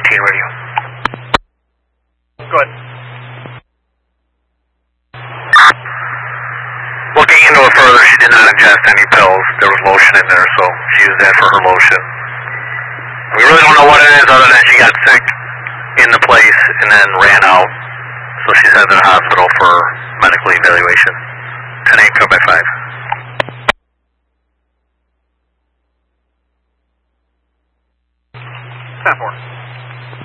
radio. Go ahead. Looking into it further, she did not ingest any pills. There was lotion in there, so she used that for her lotion. We really don't know what it is other than she got sick in the place and then ran out. So she's headed to the hospital for medical evaluation. 10-8, cut by 5. Ten 4.